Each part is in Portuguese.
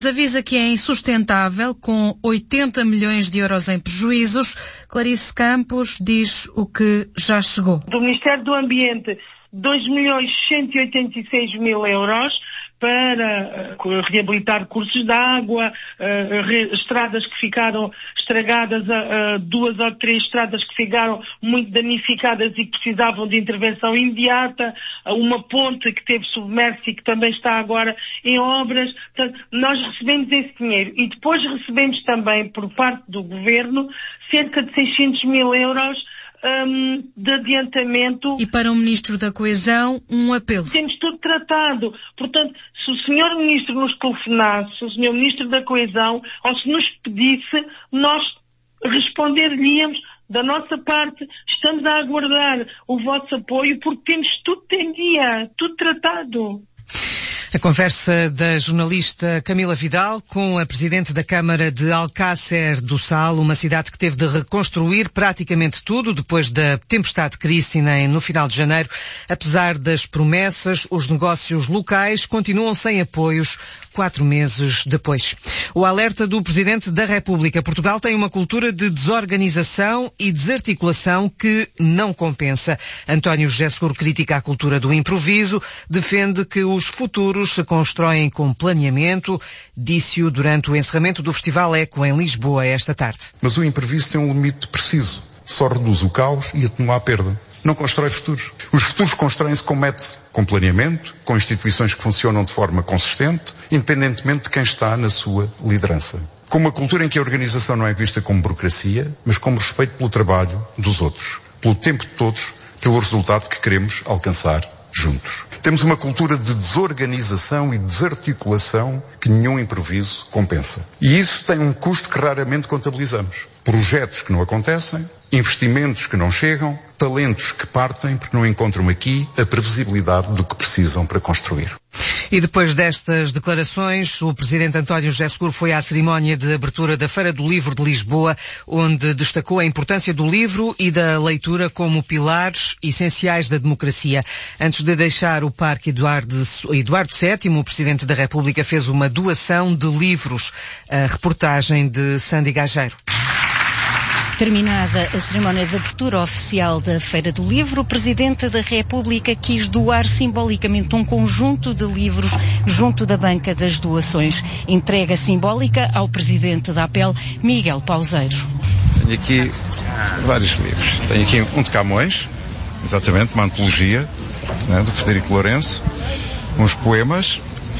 Avisa que é insustentável, com 80 milhões de euros em prejuízos. Clarice Campos diz o que já chegou. Do Ministério do Ambiente, 2.186.000 euros para reabilitar cursos de água, estradas que ficaram estragadas, 2 ou 3 estradas que ficaram muito danificadas e que precisavam de intervenção imediata, uma ponte que teve submersa e que também está agora em obras. Portanto, nós recebemos esse dinheiro e depois recebemos também, por parte do Governo, cerca de 600.000 euros de adiantamento. E para o Ministro da Coesão, um apelo. Temos tudo tratado. Portanto, se o Sr. Ministro nos telefonasse, se o Sr. Ministro da Coesão, ou se nos pedisse, nós responder-lhe-íamos da nossa parte, estamos a aguardar o vosso apoio, porque temos tudo em dia, tudo tratado. A conversa da jornalista Camila Vidal com a Presidente da Câmara de Alcácer do Sal, uma cidade que teve de reconstruir praticamente tudo depois da tempestade Christine no final de janeiro. Apesar das promessas, os negócios locais continuam sem apoios 4 meses depois. O alerta do Presidente da República. Portugal tem uma cultura de desorganização e desarticulação que não compensa. António José Seguro critica a cultura do improviso, defende que os futuros se constroem com planeamento, disse-o durante o encerramento do Festival Eco em Lisboa esta tarde. Mas o imprevisto tem um limite preciso. Só reduz o caos e atenua a perda. Não constrói futuros. Os futuros constroem-se com método, com planeamento, com instituições que funcionam de forma consistente, independentemente de quem está na sua liderança. Com uma cultura em que a organização não é vista como burocracia, mas como respeito pelo trabalho dos outros, pelo tempo de todos, pelo resultado que queremos alcançar juntos. Temos uma cultura de desorganização e desarticulação que nenhum improviso compensa. E isso tem um custo que raramente contabilizamos. Projetos que não acontecem, investimentos que não chegam, talentos que partem porque não encontram aqui a previsibilidade do que precisam para construir. E depois destas declarações, o Presidente António José Seguro foi à cerimónia de abertura da Feira do Livro de Lisboa, onde destacou a importância do livro e da leitura como pilares essenciais da democracia. Antes de deixar o Parque Eduardo VII, o Presidente da República fez uma doação de livros. A reportagem de Sandy Gageiro. Terminada a cerimónia de abertura oficial da Feira do Livro, o Presidente da República quis doar simbolicamente um conjunto de livros junto da banca das doações. Entrega simbólica ao Presidente da APEL, Miguel Pauseiro. Tenho aqui vários livros. Tenho aqui um de Camões, exatamente, uma antologia, né, do Frederico Lourenço, uns poemas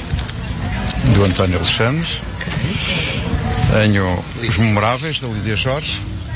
do António Alexandre. Tenho os Memoráveis da Lídia Jorge.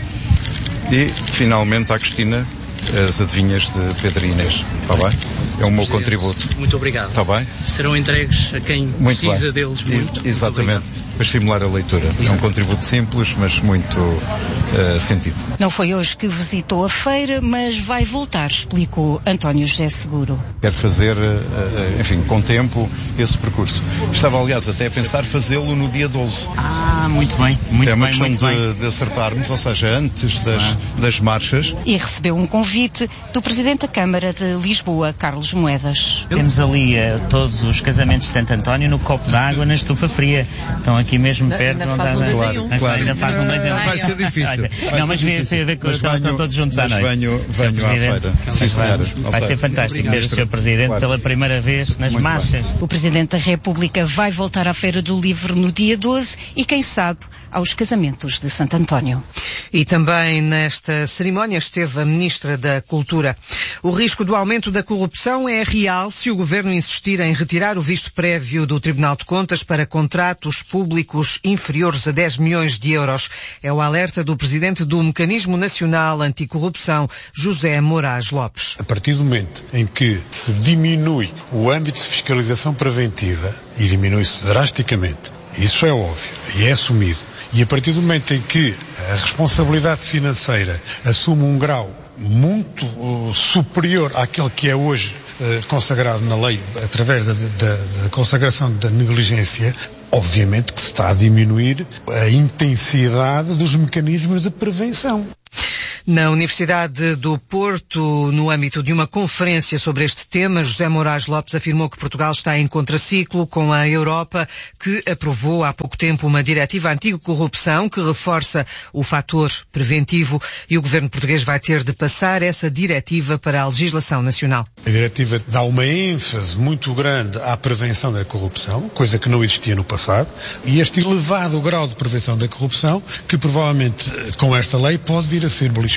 E, finalmente, à Cristina, as adivinhas de Pedro e Inês. Está bem? É o meu contributo. Muito obrigado. Está bem? Serão entregues a quem precisa deles muito. Exatamente. Para estimular a leitura. Exato. É um contributo simples, mas muito sentido. Não foi hoje que visitou a feira, mas vai voltar, explicou António José Seguro. Quero fazer, enfim, com tempo, esse percurso. Estava, aliás, até a pensar fazê-lo no dia 12. Muito bem. Muito é uma bem, questão muito de acertarmos, ou seja, antes das marchas. E recebeu um convite do Presidente da Câmara de Lisboa, Carlos Moedas. Temos ali todos os casamentos de Santo António no copo d'água, na estufa fria. Estão aqui mesmo perto. Ainda faz um 2 em 1. Claro. Ainda faz um 2 em 1. Vai ser difícil. Não, mas estão todos juntos à noite. Venho à feira. Sim, senhora. Vai ser fantástico ver o Sr. Presidente pela primeira vez nas marchas. O Presidente da República vai voltar à Feira do Livro no dia 12 e, quem sabe, aos casamentos de Santo António. E também nesta cerimónia esteve a Ministra da Cultura. O risco do aumento da corrupção é real se o Governo insistir em retirar o visto prévio do Tribunal de Contas para contratos públicos inferiores a 10 milhões de euros. É o alerta do Presidente do Mecanismo Nacional Anticorrupção, José Moraes Lopes. A partir do momento em que se diminui o âmbito de fiscalização preventiva, e diminui-se drasticamente, isso é óbvio e é assumido, e a partir do momento em que a responsabilidade financeira assume um grau muito superior àquele que é hoje consagrado na lei através da consagração da negligência, obviamente que se está a diminuir a intensidade dos mecanismos de prevenção. Na Universidade do Porto, no âmbito de uma conferência sobre este tema, José Moraes Lopes afirmou que Portugal está em contraciclo com a Europa, que aprovou há pouco tempo uma diretiva anticorrupção que reforça o fator preventivo, e o governo português vai ter de passar essa diretiva para a legislação nacional. A diretiva dá uma ênfase muito grande à prevenção da corrupção, coisa que não existia no passado, e este elevado grau de prevenção da corrupção, que provavelmente com esta lei pode vir a ser beliscado.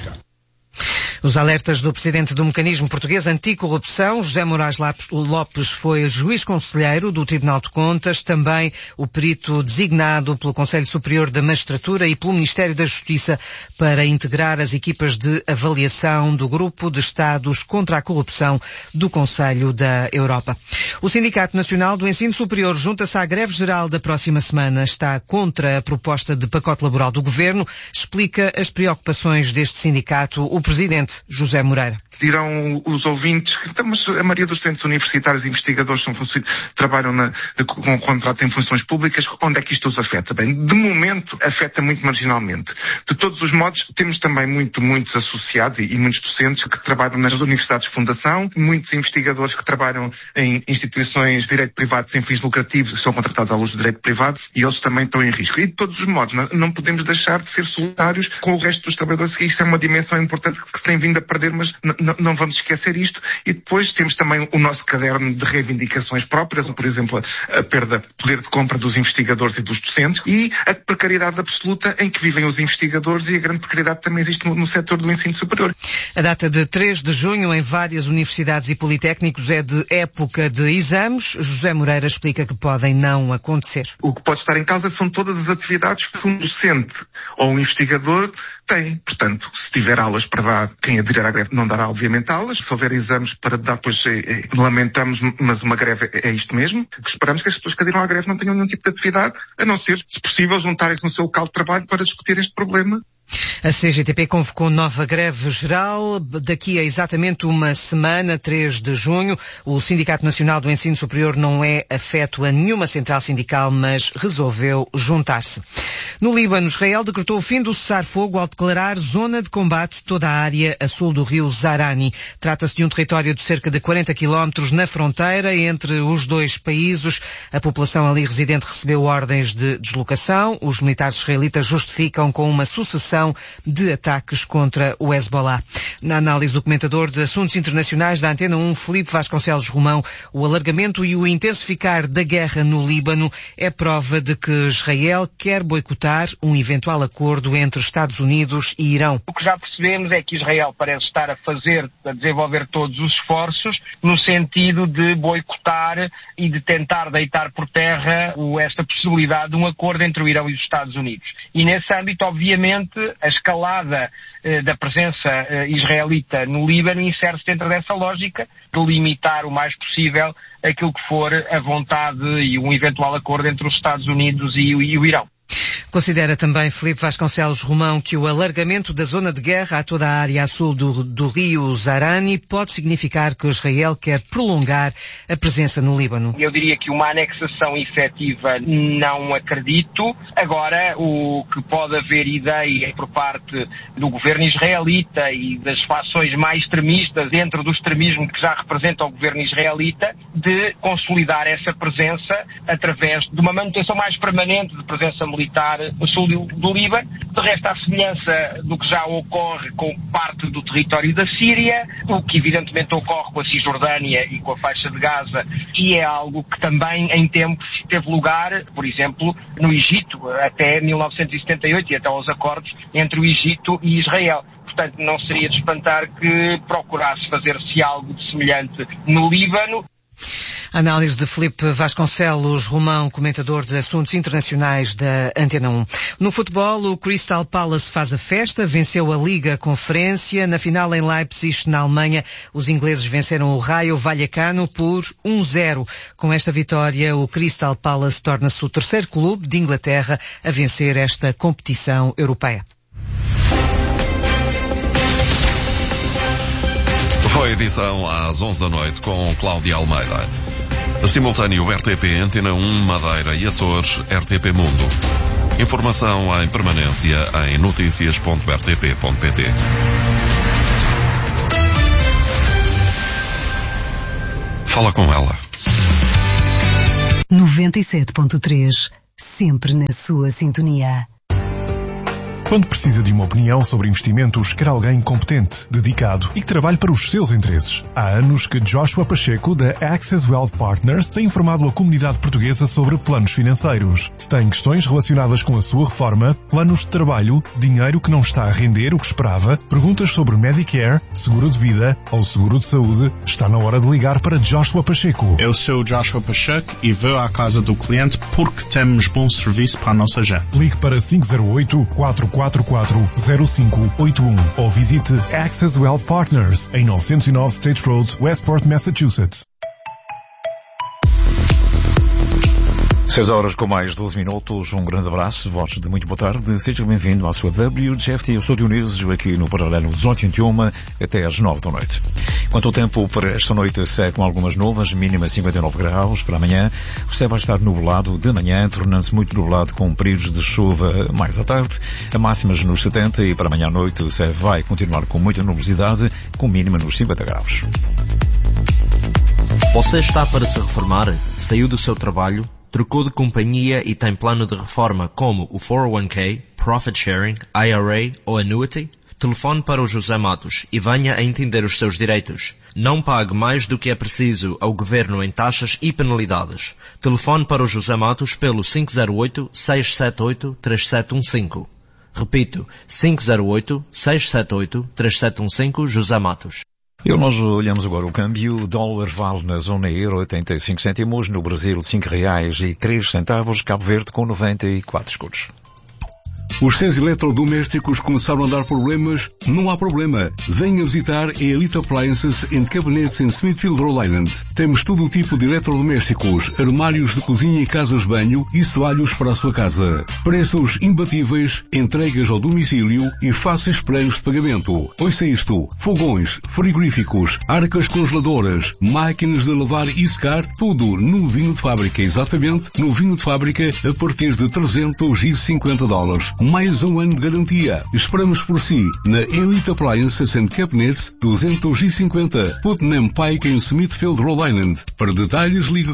Os alertas do presidente do Mecanismo Português Anticorrupção, José Moraes Lopes, foi juiz conselheiro do Tribunal de Contas, também o perito designado pelo Conselho Superior da Magistratura e pelo Ministério da Justiça para integrar as equipas de avaliação do Grupo de Estados contra a Corrupção do Conselho da Europa. O Sindicato Nacional do Ensino Superior junta-se à greve geral da próxima semana. Está contra a proposta de pacote laboral do Governo. Explica as preocupações deste sindicato o presidente José Moreira. Dirão os ouvintes que mas a maioria dos estudantes universitários e investigadores trabalham com contrato em funções públicas. Onde é que isto os afeta? Bem, de momento afeta muito marginalmente. De todos os modos, temos também muitos associados e muitos docentes que trabalham nas universidades de fundação, muitos investigadores que trabalham em instituições de direito privado sem fins lucrativos e são contratados à luz do direito privado, e eles também estão em risco. E de todos os modos, não podemos deixar de ser solidários com o resto dos trabalhadores, que isto é uma dimensão importante que se tem vindo a perder, mas não vamos esquecer isto. E depois temos também o nosso caderno de reivindicações próprias, por exemplo, a perda de poder de compra dos investigadores e dos docentes, e a precariedade absoluta em que vivem os investigadores, e a grande precariedade também existe no setor do ensino superior. A data de 3 de junho em várias universidades e politécnicos é de época de exames. José Moreira explica que podem não acontecer. O que pode estar em causa são todas as atividades que um docente ou um investigador tem. Portanto, se tiver aulas para dar, quem aderir à greve não dará obviamente aulas. Se houver exames para dar, pois lamentamos, mas uma greve é isto mesmo. Esperamos que as pessoas que aderiram à greve não tenham nenhum tipo de atividade, a não ser, se possível, juntarem-se no seu local de trabalho para discutir este problema. A CGTP convocou nova greve geral daqui a exatamente uma semana, 3 de junho. O Sindicato Nacional do Ensino Superior não é afeto a nenhuma central sindical, mas resolveu juntar-se. No Líbano, Israel decretou o fim do cessar-fogo ao declarar zona de combate toda a área a sul do rio Zarani. Trata-se de um território de cerca de 40 quilómetros na fronteira entre os dois países. A população ali residente recebeu ordens de deslocação. Os militares israelitas justificam com uma sucessão de ataques contra o Hezbollah. Na análise do comentador de assuntos internacionais da Antena 1, Filipe Vasconcelos Romão, o alargamento e o intensificar da guerra no Líbano é prova de que Israel quer boicotar um eventual acordo entre Estados Unidos e Irão. O que já percebemos é que Israel parece estar a desenvolver todos os esforços no sentido de boicotar e de tentar deitar por terra esta possibilidade de um acordo entre o Irão e os Estados Unidos. E nesse âmbito, obviamente, a escalada da presença israelita no Líbano insere-se dentro dessa lógica de limitar o mais possível aquilo que for a vontade e um eventual acordo entre os Estados Unidos e o Irão. Considera também Filipe Vasconcelos Romão que o alargamento da zona de guerra a toda a área a sul do rio Zarani pode significar que Israel quer prolongar a presença no Líbano. Eu diria que uma anexação efetiva não acredito. Agora, o que pode haver ideia por parte do governo israelita e das fações mais extremistas dentro do extremismo que já representa o governo israelita de consolidar essa presença através de uma manutenção mais permanente de presença militar no sul do Líbano. De resto, à semelhança do que já ocorre com parte do território da Síria, o que evidentemente ocorre com a Cisjordânia e com a faixa de Gaza, e é algo que também em tempos teve lugar, por exemplo, no Egito, até 1978 e até aos acordos entre o Egito e Israel. Portanto, não seria de espantar que procurasse fazer-se algo de semelhante no Líbano. Análise de Filipe Vasconcelos Romão, comentador de assuntos internacionais da Antena 1. No futebol, o Crystal Palace faz a festa, venceu a Liga Conferência. Na final em Leipzig, na Alemanha, os ingleses venceram o Rayo Vallecano por 1-0. Com esta vitória, o Crystal Palace torna-se o terceiro clube de Inglaterra a vencer esta competição europeia. Foi a edição às 11 da noite com Cláudia Almeida. Simultâneo RTP Antena 1 Madeira e Açores, RTP Mundo. Informação em permanência em noticias.rtp.pt. Fala com ela. 97.3, sempre na sua sintonia. Quando precisa de uma opinião sobre investimentos, quer alguém competente, dedicado e que trabalhe para os seus interesses. Há anos que Joshua Pacheco, da Access Wealth Partners, tem informado a comunidade portuguesa sobre planos financeiros. Se tem questões relacionadas com a sua reforma, planos de trabalho, dinheiro que não está a render o que esperava, perguntas sobre Medicare, seguro de vida ou seguro de saúde, está na hora de ligar para Joshua Pacheco. Eu sou Joshua Pacheco e vou à casa do cliente porque temos bom serviço para a nossa gente. Ligue para 508-444-0581 ou visite Access Wealth Partners em 909 State Road, Westport, Massachusetts. 6 horas com mais 12 minutos, um grande abraço, votos de muito boa tarde, seja bem-vindo à sua WGFT, eu sou Dionísio, aqui no Paralelo 281, até às 9 da noite. Quanto ao tempo para esta noite, segue com algumas nuvens, mínima 59 graus, para amanhã o céu vai estar nublado de manhã, tornando-se muito nublado com períodos de chuva mais à tarde, a máximas nos 70 e para amanhã à noite o céu vai continuar com muita nubosidade, com mínima nos 50 graus. Você está para se reformar? Saiu do seu trabalho? Trocou de companhia e tem plano de reforma como o 401k, Profit Sharing, IRA ou Annuity? Telefone para o José Matos e venha a entender os seus direitos. Não pague mais do que é preciso ao Governo em taxas e penalidades. Telefone para o José Matos pelo 508-678-3715. Repito, 508-678-3715, José Matos. E nós olhamos agora o câmbio. O dólar vale na zona euro 85 cêntimos, no Brasil R$5,03, Cabo Verde com 94 escudos. Os seus eletrodomésticos começaram a dar problemas? Não há problema. Venha visitar a Elite Appliances and Cabinets em Smithfield, Rhode Island. Temos todo o tipo de eletrodomésticos, armários de cozinha e casas de banho e soalhos para a sua casa. Preços imbatíveis, entregas ao domicílio e fáceis planos de pagamento. Ouça isto: fogões, frigoríficos, arcas congeladoras, máquinas de lavar e secar, tudo novinho de fábrica, exatamente novinho de fábrica a partir de $350. Mais um ano de garantia. Esperamos por si na Elite Appliances and Cabinets 250 Putnam Pike em Smithfield, Rhode Island. Para detalhes ligue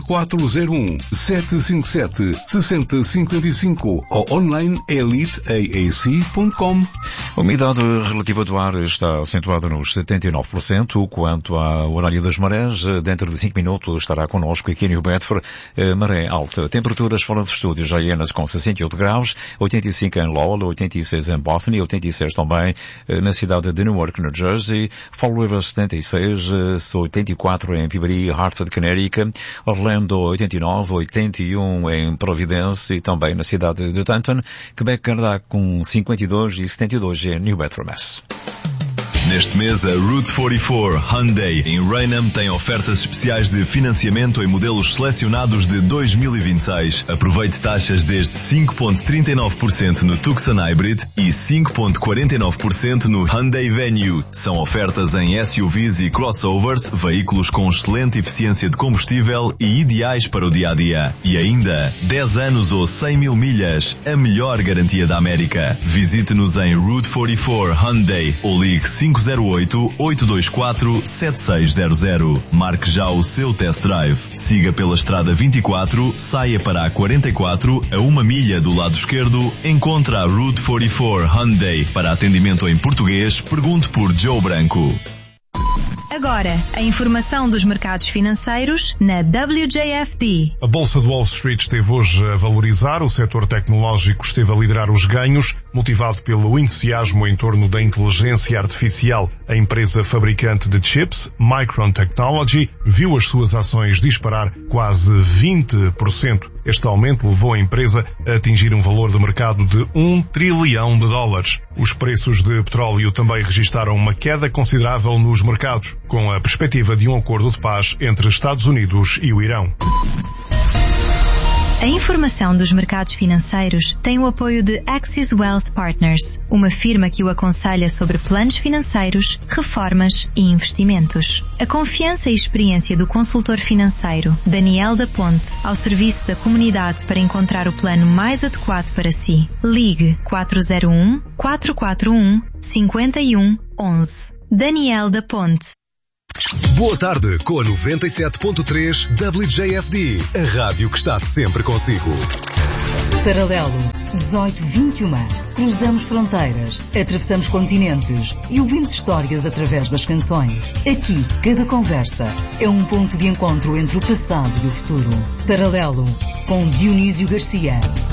401-757-6055 ou online eliteaac.com. A umidade relativa do ar está acentuada nos 79%. Quanto ao horário das marés, dentro de 5 minutos estará connosco aqui em New Bedford, maré alta. Temperaturas fora dos estúdios já hienas com 68 graus, 85 em Lowell, 86 em Boston e 86 também na cidade de Newark, New Jersey, Fall River 76, 84 em Peabody, Hartford, Connecticut, Orlando 89, 81 em Providence e também na cidade de Taunton, Quebec, Canadá com 52 e 72 em New Bedford, Mass. Neste mês, a Route 44 Hyundai em Raynham tem ofertas especiais de financiamento em modelos selecionados de 2026. Aproveite taxas desde 5,39% no Tucson Hybrid e 5,49% no Hyundai Venue. São ofertas em SUVs e crossovers, veículos com excelente eficiência de combustível e ideais para o dia-a-dia. E ainda, 10 anos ou 100 mil milhas, a melhor garantia da América. Visite-nos em Route 44 Hyundai ou ligue 508-824-7600. Marque já o seu test drive. Siga pela estrada 24, saia para a 44, a 1 milha do lado esquerdo, encontra a Route 44 Hyundai. Para atendimento em português, pergunte por Joe Branco. Agora, a informação dos mercados financeiros na WJFD. A Bolsa de Wall Street esteve hoje a valorizar, o setor tecnológico esteve a liderar os ganhos, motivado pelo entusiasmo em torno da inteligência artificial. A empresa fabricante de chips, Micron Technology, viu as suas ações disparar quase 20%. Este aumento levou a empresa a atingir um valor de mercado de $1 trilhão. Os preços de petróleo também registaram uma queda considerável nos mercados, com a perspectiva de um acordo de paz entre Estados Unidos e o Irão. A informação dos mercados financeiros tem o apoio de Axis Wealth Partners, uma firma que o aconselha sobre planos financeiros, reformas e investimentos. A confiança e experiência do consultor financeiro Daniel da Ponte ao serviço da comunidade para encontrar o plano mais adequado para si. Ligue 401-441-5111. Daniel da Ponte. Boa tarde com a 97.3 WJFD, a rádio que está sempre consigo. Paralelo 1821. Cruzamos fronteiras, atravessamos continentes e ouvimos histórias através das canções. Aqui, cada conversa é um ponto de encontro entre o passado e o futuro. Paralelo com Dionísio Garcia.